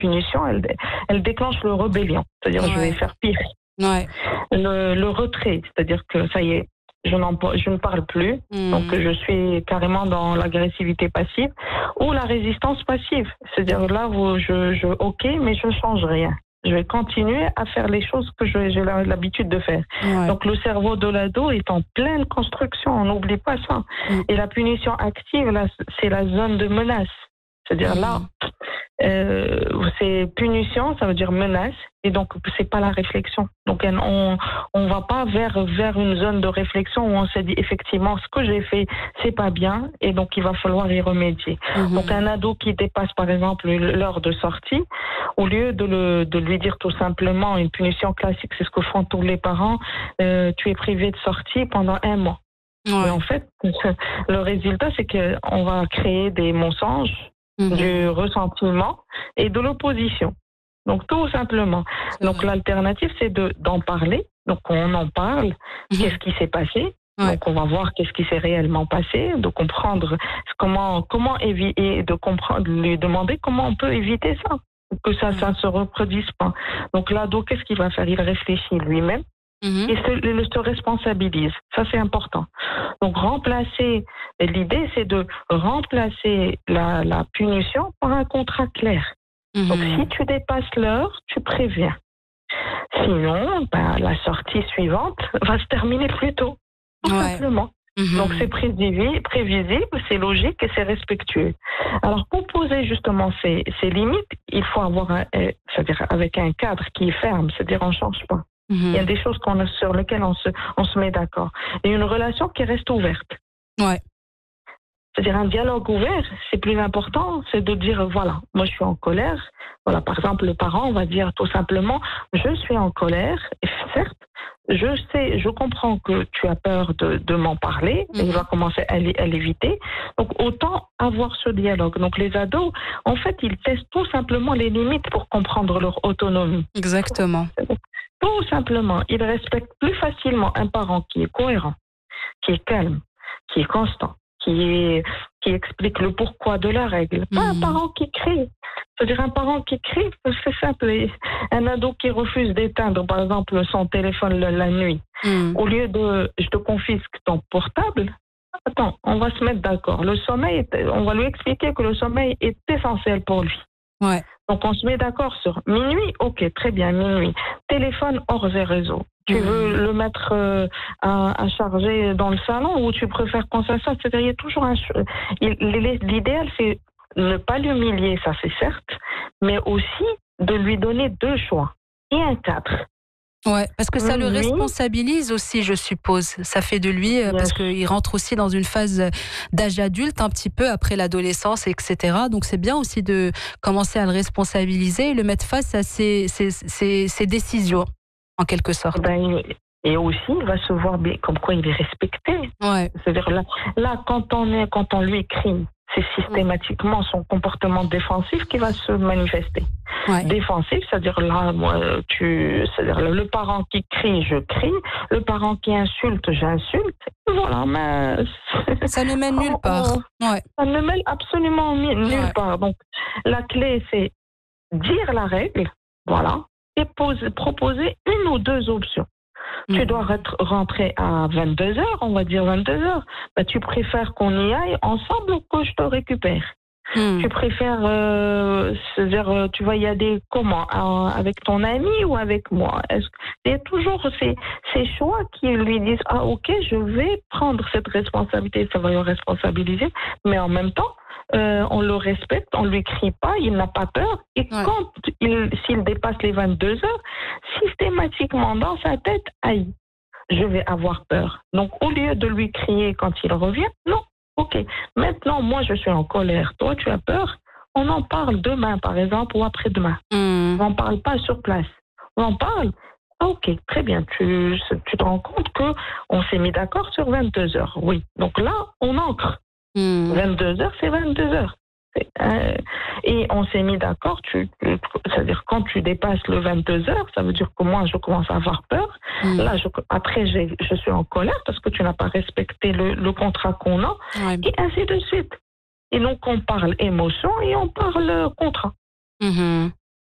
punition, elle déclenche le rébellion. C'est-à-dire, je vais faire pire. Ouais. Le retrait, c'est-à-dire que ça y est, je ne parle plus, donc je suis carrément dans l'agressivité passive ou la résistance passive. C'est-à-dire là où ok, mais je ne change rien. Je vais continuer à faire les choses que j'ai l'habitude de faire. Ouais. Donc le cerveau de l'ado est en pleine construction, on n'oublie pas ça. Et la punition active, là, c'est la zone de menace. C'est-à-dire là, c'est punition, ça veut dire menace, et donc c'est pas la réflexion. Donc on va pas vers une zone de réflexion où on se dit effectivement ce que j'ai fait c'est pas bien et donc il va falloir y remédier. Donc un ado qui dépasse par exemple l'heure de sortie, au lieu de lui dire tout simplement une punition classique, c'est ce que font tous les parents, tu es privé de sortie pendant 1 mois. Ouais. Et en fait, le résultat c'est que on va créer des mensonges, du ressentiment et de l'opposition. Donc tout simplement. Donc l'alternative c'est d'en parler. Donc on en parle. Qu'est-ce qui s'est passé? Donc on va voir qu'est-ce qui s'est réellement passé, de comprendre comment éviter, de comprendre, lui demander comment on peut éviter ça, que ça ne se reproduise pas. Donc l'ado, qu'est-ce qu'il va faire? Il réfléchit lui-même. Et se responsabilise. Ça, c'est important. Donc, l'idée, c'est de remplacer la punition par un contrat clair. Donc, si tu dépasses l'heure, tu préviens. Sinon, la sortie suivante va se terminer plus tôt. Tout simplement. Donc, c'est prévisible, c'est logique et c'est respectueux. Alors, pour poser justement ces limites, il faut avoir, c'est-à-dire avec un cadre qui est ferme, c'est-à-dire on ne change pas. Il y a des choses sur lesquelles on se met d'accord. Et une relation qui reste ouverte. Ouais. C'est-à-dire un dialogue ouvert, c'est plus important, c'est de dire, voilà, moi je suis en colère. Voilà, par exemple, le parent va dire tout simplement, je suis en colère, et certes, je comprends que tu as peur de m'en parler, et il va commencer à l'éviter. Donc, autant avoir ce dialogue. Donc, les ados, en fait, ils testent tout simplement les limites pour comprendre leur autonomie. Exactement. Tout simplement, ils respectent plus facilement un parent qui est cohérent, qui est calme, qui est constant, qui explique le pourquoi de la règle. Pas un parent qui crie. C'est-à-dire un parent qui crie, c'est simple. Un ado qui refuse d'éteindre, par exemple, son téléphone la nuit, au lieu de « je te confisque ton portable », attends, on va se mettre d'accord. Le sommeil, on va lui expliquer que le sommeil est essentiel pour lui. Ouais. Donc, on se met d'accord sur minuit, ok, très bien, minuit. Téléphone hors des réseaux. Tu veux le mettre à charger dans le salon ou tu préfères qu'on s'assoie? C'est-à-dire, il y a toujours l'idéal, c'est ne pas l'humilier, ça c'est certes, mais aussi de lui donner 2 choix et un cadre. Ouais, parce que ça le responsabilise aussi, je suppose. Ça fait de lui, parce qu'il rentre aussi dans une phase d'âge adulte, un petit peu après l'adolescence, etc. Donc c'est bien aussi de commencer à le responsabiliser et le mettre face à ses décisions, en quelque sorte. Et aussi, il va se voir comme quoi il est respecté. Ouais. C'est-à-dire là, quand on lui crie, c'est systématiquement son comportement défensif qui va se manifester. Ouais. Défensif, c'est-à-dire là, c'est-à-dire le parent qui crie, je crie, le parent qui insulte, j'insulte. Voilà, mais ça ne mène nulle part. Ouais. Ça ne mène absolument nulle part. Donc la clé, c'est dire la règle, voilà, et proposer 1 ou 2 options. Tu dois rentrer à 22h, on va dire 22h. Tu préfères qu'on y aille ensemble ou que je te récupère? Tu préfères, c'est-à-dire, tu vas y aller comment? Avec ton ami ou avec moi? Il y a toujours ces choix qui lui disent, ah ok, je vais prendre cette responsabilité, ça va le responsabiliser, mais en même temps, on le respecte, on lui crie pas, il n'a pas peur. Et quand s'il dépasse les 22 heures, systématiquement dans sa tête, aïe, je vais avoir peur. Donc au lieu de lui crier quand il revient, non, ok, maintenant moi je suis en colère, toi tu as peur, on en parle demain par exemple ou après-demain. On n'en parle pas sur place. On en parle. Ok, très bien. Tu te rends compte qu'on s'est mis d'accord sur 22 heures. Oui. Donc là, on ancre. 22 heures, c'est 22 heures. Et on s'est mis d'accord, c'est-à-dire quand tu dépasses le 22 heures, ça veut dire que moi, je commence à avoir peur. Là, après, je suis en colère parce que tu n'as pas respecté le contrat qu'on a, et ainsi de suite. Et donc, on parle émotion et on parle contrat.